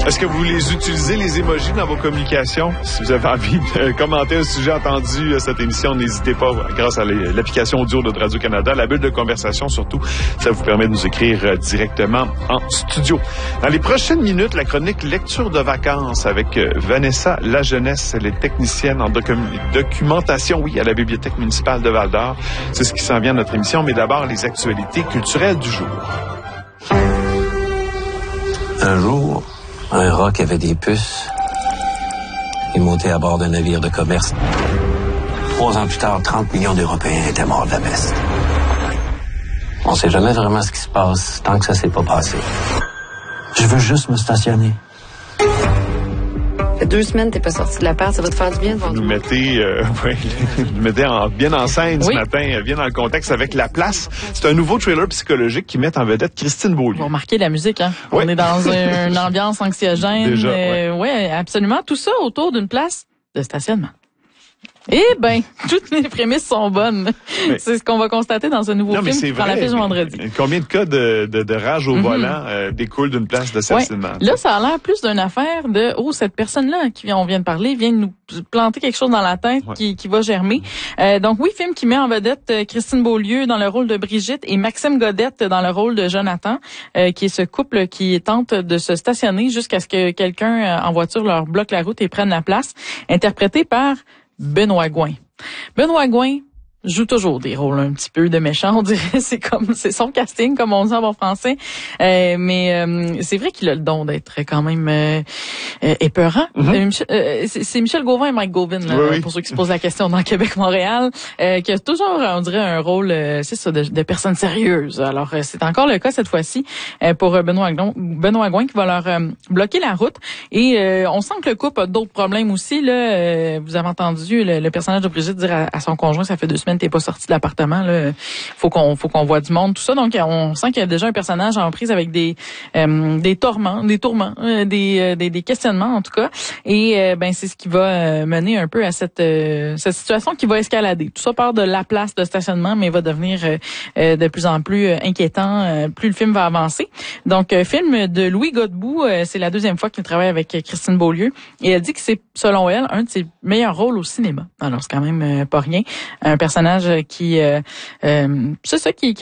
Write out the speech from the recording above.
Est-ce que vous les utilisez, les emojis, dans vos communications? Si vous avez envie de commenter un sujet entendu à cette émission, n'hésitez pas, grâce à l'application audio de Radio-Canada, la bulle de conversation surtout, ça vous permet de nous écrire directement en studio. Dans les prochaines minutes, la chronique Lecture de vacances avec Vanessa Lajeunesse. Elle est technicienne en documentation, à la Bibliothèque municipale de Val-d'Or. C'est ce qui s'en vient à notre émission, mais d'abord les actualités culturelles du jour. Un jour, un rat qui avait des puces est monté à bord d'un navire de commerce. 3 ans plus tard, 30 millions d'Européens étaient morts de la peste. On sait jamais vraiment ce qui se passe tant que ça s'est pas passé. Je veux juste me stationner. Ça fait 2 semaines que t'es pas sorti de la part, ça va te faire du bien de voir. Vous nous mettez, bien en scène ce matin, bien dans le contexte avec La Place. C'est un nouveau thriller psychologique qui met en vedette Christine Beaulieu. Vous remarquez la musique, hein? Oui. On est dans une ambiance anxiogène. Déjà, ouais, absolument. Tout ça autour d'une place de stationnement. Eh ben, toutes les prémices sont bonnes. Mais c'est ce qu'on va constater dans ce nouveau film qui prend l'affiche vendredi. Combien de cas de rage au volant découlent d'une place de stationnement? Ouais. Là, ça a l'air plus d'une affaire de cette personne-là qui on vient de parler vient de nous planter quelque chose dans la tête qui va germer. Donc oui, film qui met en vedette Christine Beaulieu dans le rôle de Brigitte et Maxime Godette dans le rôle de Jonathan, qui est ce couple qui tente de se stationner jusqu'à ce que quelqu'un en voiture leur bloque la route et prenne la place, interprété par Benoît Gouin. Benoît Gouin joue toujours des rôles un petit peu de méchant, on dirait. C'est son casting, comme on dit en bon français. Mais c'est vrai qu'il a le don d'être quand même épeurant. C'est Michel Gauvin et Mike Gauvin, là, pour ceux qui se posent la question dans Québec-Montréal, qui a toujours, on dirait, un rôle, de personne sérieuse. Alors, c'est encore le cas cette fois-ci pour Benoît Gouin qui va leur bloquer la route. Et on sent que le couple a d'autres problèmes aussi. Là, vous avez entendu le personnage de Brigitte dire à son conjoint, ça fait 2 semaines t'es pas sorti de l'appartement, là. Faut qu'on voit du monde, tout ça. Donc, on sent qu'il y a déjà un personnage en prise avec des tourments, des questionnements, en tout cas. Et, c'est ce qui va mener un peu à cette situation qui va escalader. Tout ça part de la place de stationnement, mais va devenir de plus en plus inquiétant plus le film va avancer. Donc, film de Louis Godbout, c'est la 2e fois qu'il travaille avec Christine Beaulieu. Et elle dit que c'est, selon elle, un de ses meilleurs rôles au cinéma. Alors, c'est quand même pas rien. Un personnage qui c'est ça qui